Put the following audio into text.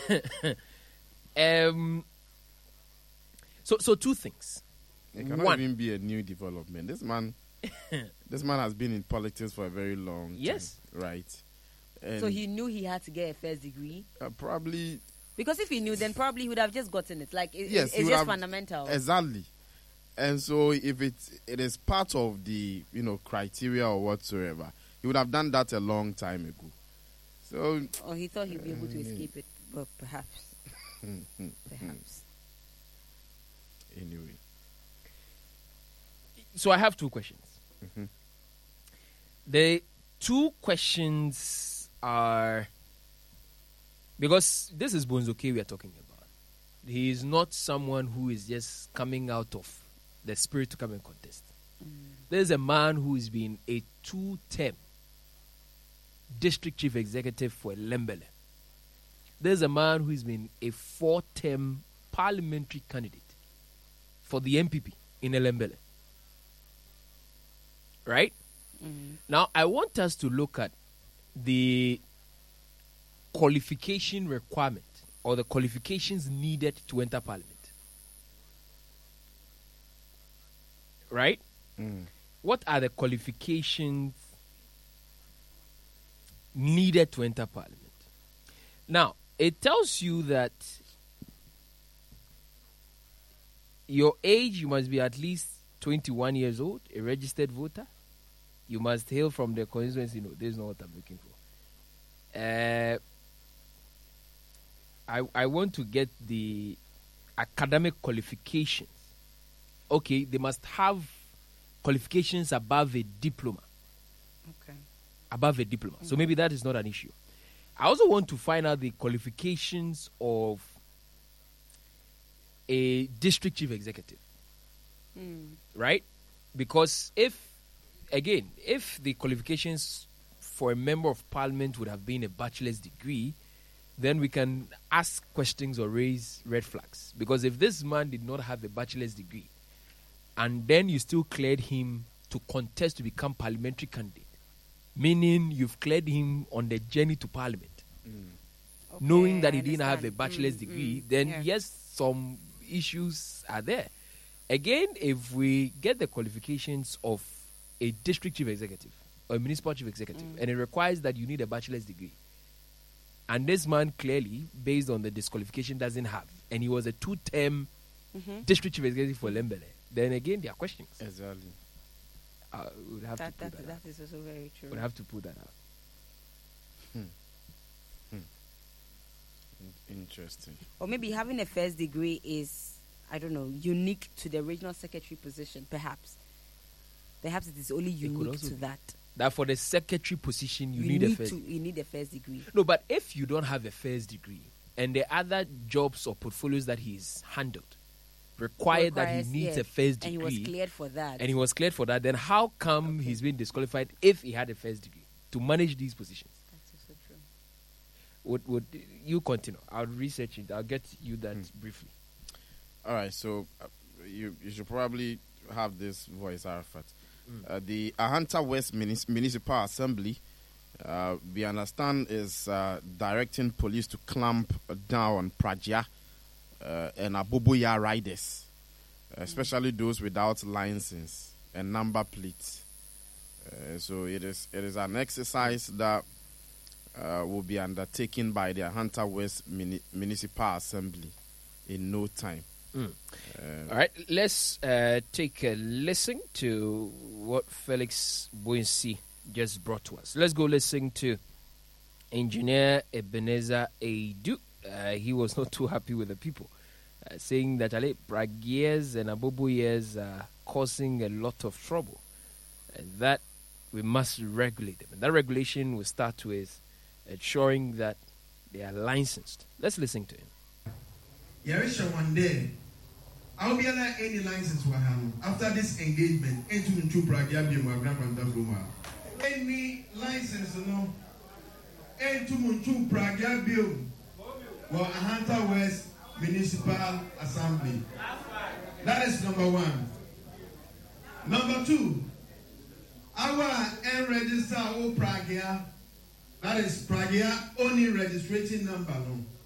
So two things. It cannot One, even be a new development. This man has been in politics for a very long time. Yes. Right. And So he knew he had to get a first degree? probably, Because if he knew, then probably he would have just gotten it. Like, yes, he it's would just have- fundamental. exactly. And so if it is part of the, criteria or whatsoever, he would have done that a long time ago. So Or he thought he'd be able to escape it. But perhaps. Perhaps. anyway. so I have two questions. Mhm. The two questions are, because this is Bonzoke we are talking about. He is not someone who is just coming out of the spirit to come and contest. There's a man who has been a 2-term district chief executive for Lembele. There's a man who has been a 4-term parliamentary candidate for the MPP in Lembele. Right? Now, I want us to look at the qualification requirement or the qualifications needed to enter parliament. Right? What are the qualifications needed to enter parliament? Now, it tells you that your age, you must be at least 21 years old, a registered voter. You must hail from the constituency. No, this is not what I'm looking for. I want to get the academic qualifications. Okay, they must have qualifications above a diploma. Okay. Above a diploma. So maybe that is not an issue. I also want to find out the qualifications of a district chief executive. Right? Because if the qualifications for a member of parliament would have been a bachelor's degree, then we can ask questions or raise red flags. Because if this man did not have a bachelor's degree, and then you still cleared him to contest to become parliamentary candidate, meaning you've cleared him on the journey to parliament, knowing that he didn't have a bachelor's degree, then yes, some issues are there. Again, if we get the qualifications of a district chief executive or a municipal chief executive, and it requires that you need a bachelor's degree, and this man clearly, based on the disqualification, doesn't have, and he was a 2-term district chief executive for Lembele, then again, there are questions. Exactly. We'd have to put that out. That is also very true. We'd have to put that out. Interesting. Or maybe having a first degree is, I don't know, unique to the regional secretary position, perhaps. Perhaps it is only could unique also to be. that. That for the secretary position, you need a first. You need a first degree. No, but if you don't have a first degree, and the other jobs or portfolios that he's handled require that he needs a first degree, and he was cleared for that, then how come he's been disqualified if he had a first degree to manage these positions? That's also true. Would you continue? I'll research it. I'll get you that briefly. All right, so you should probably have this voice, Arafat. The Ahanta West Municipal Assembly, we understand, is directing police to clamp down on Pragya and Abubuya riders, especially those without license and number plates. So it is an exercise that will be undertaken by the Ahanta West Municipal Assembly in no time. All right, let's take a listen to what Felix Boinsi just brought to us. Let's go listen to Engineer Ebenezer Aidu. He was not too happy with the people, saying that Pragyas and Abobuyas are causing a lot of trouble, and that we must regulate them. And that regulation will start with ensuring that they are licensed. Let's listen to him. Yarisha one day, I'll be allowed any license for him after this engagement into Pragyabia, my grandmother Bruma. Any license, no, into Muntu Pragyabia, or Ahanta West Municipal Assembly. That is number one. Number two, our register O Pragya, that is Pragya only registration number. No.